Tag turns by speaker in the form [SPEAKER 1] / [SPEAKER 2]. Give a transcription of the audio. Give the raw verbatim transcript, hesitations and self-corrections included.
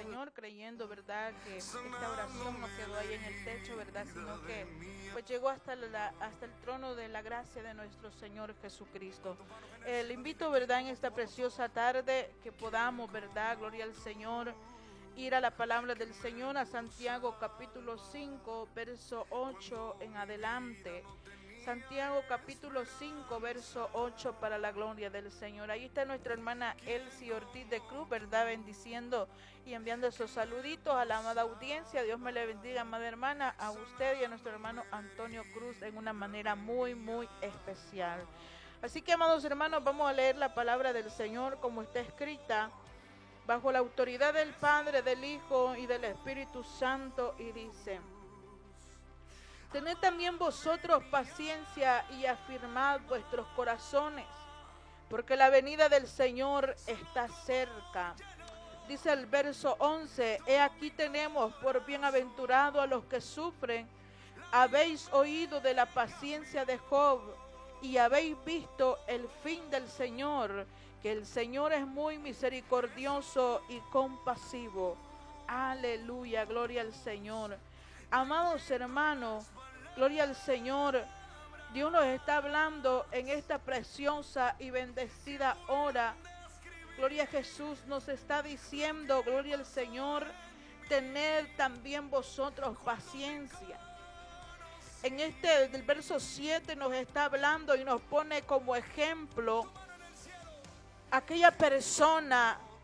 [SPEAKER 1] Señor, creyendo, ¿verdad?, que esta oración no quedó ahí en el techo, ¿verdad?, sino que pues llegó hasta, la, hasta el trono de la gracia de nuestro Señor Jesucristo. Eh, le invito, ¿verdad?, en esta preciosa tarde que podamos, ¿verdad?, gloria al Señor, ir a la palabra del Señor, a Santiago capítulo cinco, verso ocho en adelante. Santiago capítulo cinco, verso ocho, para la gloria del Señor. Ahí está nuestra hermana Elsie Ortiz de Cruz, ¿verdad?, bendiciendo y enviando esos saluditos a la amada audiencia. Dios me le bendiga, amada hermana, a usted y a nuestro hermano Antonio Cruz en una manera muy, muy especial. Así que, amados hermanos, vamos a leer la palabra del Señor como está escrita, bajo la autoridad del Padre, del Hijo y del Espíritu Santo, y dice: tened también vosotros paciencia y afirmad vuestros corazones, porque la venida del Señor está cerca. Dice el verso once: he aquí tenemos por bienaventurado a los que sufren. Habéis oído de la paciencia de Job y habéis visto el fin del Señor, que el Señor es muy misericordioso y compasivo. Aleluya, gloria al Señor. Amados hermanos, gloria al Señor. Dios nos está hablando en esta preciosa y bendecida hora. Gloria a Jesús, nos está diciendo, gloria al Señor, tened también vosotros paciencia. En este del verso siete nos está hablando y nos pone como ejemplo aquella persona